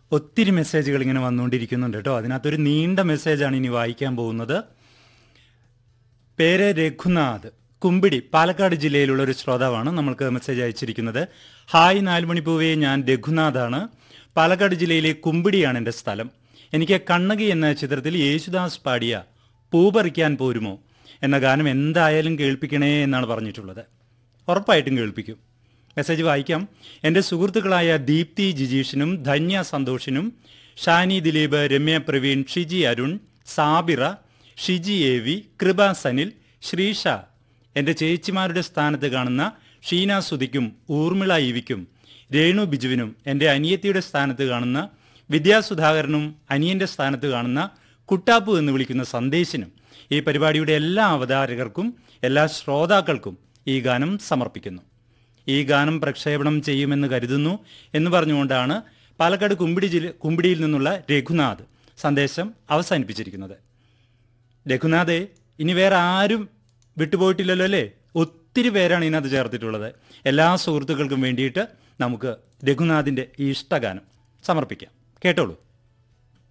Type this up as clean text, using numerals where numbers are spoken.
ഒത്തിരി മെസ്സേജുകൾ ഇങ്ങനെ വന്നുകൊണ്ടിരിക്കുന്നുണ്ട് കേട്ടോ. അതിനകത്തൊരു നീണ്ട മെസ്സേജാണ് ഇനി വായിക്കാൻ പോകുന്നത്. പേര് രഘുനാഥ്, കുമ്പിടി, പാലക്കാട് ജില്ലയിലുള്ള ഒരു ശ്രോതാവാണ് നമ്മൾക്ക് മെസ്സേജ് അയച്ചിരിക്കുന്നത്. ഹായ് നാലുമണിപ്പൂവേ, ഞാൻ രഘുനാഥാണ്. പാലക്കാട് ജില്ലയിലെ കുമ്പിടിയാണ് എൻ്റെ സ്ഥലം. എനിക്ക് കണ്ണകി എന്ന ചിത്രത്തിൽ യേശുദാസ് പാടിയ പൂ പറിക്കാൻ പോരുമോ എന്ന ഗാനം എന്തായാലും കേൾപ്പിക്കണേ എന്നാണ് പറഞ്ഞിട്ടുള്ളത്. ഉറപ്പായിട്ടും കേൾപ്പിക്കും. മെസ്സേജ് വായിക്കാം. എൻ്റെ സുഹൃത്തുക്കളായ ദീപ്തി ജിജീഷിനും ധന്യ സന്തോഷിനും ഷാനി ദിലീപ്, രമ്യ പ്രവീൺ, ഷിജി അരുൺ, സാബിറ, ഷിജി എ വി, കൃപ സനിൽ, ശ്രീഷ, എൻ്റെ ചേച്ചിമാരുടെ സ്ഥാനത്ത് കാണുന്ന ഷീന സുധിക്കും, ഊർമിള ഇവിക്കും, രേണു ബിജുവിനും, എൻ്റെ അനിയത്തിയുടെ സ്ഥാനത്ത് കാണുന്ന വിദ്യാസുധാകരനും, അനിയൻ്റെ സ്ഥാനത്ത് കാണുന്ന കുട്ടാപ്പു എന്ന് വിളിക്കുന്ന സന്ദേശിനും, ഈ പരിപാടിയുടെ എല്ലാ അവതാരകർക്കും എല്ലാ ശ്രോതാക്കൾക്കും ഈ ഗാനം സമർപ്പിക്കുന്നു. ഈ ഗാനം പ്രക്ഷേപണം ചെയ്യുമെന്ന് കരുതുന്നു എന്ന് പറഞ്ഞുകൊണ്ടാണ് പാലക്കാട് കുമ്പിടിയിൽ നിന്നുള്ള രഘുനാഥ് സന്ദേശം അവസാനിപ്പിച്ചിരിക്കുന്നത്. രഘുനാഥേ, ഇനി വേറെ ആരും വിട്ടുപോയിട്ടില്ലല്ലോ അല്ലേ? ഒത്തിരി പേരാണ് ഇതിനകത്ത് ചേർത്തിട്ടുള്ളത്. എല്ലാ സുഹൃത്തുക്കൾക്കും വേണ്ടിയിട്ട് നമുക്ക് രഘുനാഥിൻ്റെ ഈ ഇഷ്ടഗാനം സമർപ്പിക്കാം. കേട്ടോളൂ.